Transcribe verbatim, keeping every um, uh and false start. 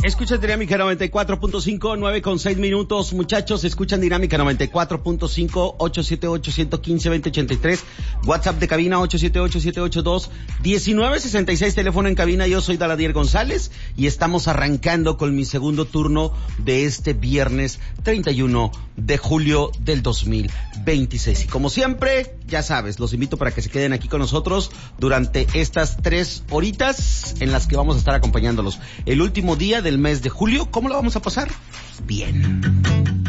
Escuchan Dinámica noventa y cuatro punto cinco, nueve con seis minutos. Muchachos, escuchan Dinámica noventa y cuatro punto cinco, ocho siete ocho, uno uno cinco, dos cero ocho tres. WhatsApp de cabina ocho siete ocho, siete ocho dos, uno nueve seis seis. Teléfono en cabina. Yo soy Daladier González y estamos arrancando con mi segundo turno de este viernes treinta y uno de julio del dos mil veintiséis. Y como siempre, ya sabes, los invito para que se queden aquí con nosotros durante estas tres horitas en las que vamos a estar acompañándolos. El último día del mes de julio, ¿cómo lo vamos a pasar? Bien.